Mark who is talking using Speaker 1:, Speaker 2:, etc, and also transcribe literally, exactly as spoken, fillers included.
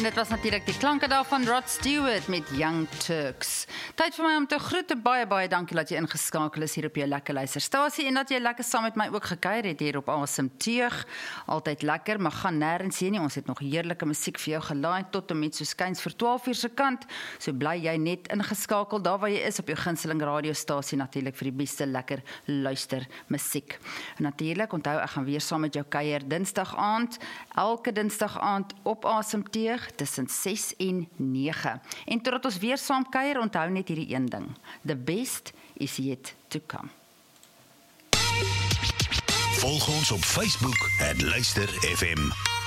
Speaker 1: En dit was natuurlijk die klanke daar van Rod Stewart met Young Turks. Tyd vir my om te groete, baie, baie dankie dat jy ingeskakel is hier op jou lekker luisterstasie en dat jy lekker saam met my ook gekuier het hier op Asem Teug. Altyd lekker, maar gaan nêrens heen nie. Ons het nog heerlike musiek vir jou gelaai tot en met so skuins vir twaalf uur se kant. So bly jy net ingeskakel daar waar jy is op jou gunsteling radiostasie natuurlik vir die beste lekker luister musiek. En natuurlik, onthou ek gaan weer saam met jou kuier Dinsdag aand, elke Dinsdag aand op Asem Teug tussen ses en nege. En totdat ons weer saam kuier, onthou net hierdie een ding. The best is yet to come.
Speaker 2: Volg ons op Facebook, het Luister F M.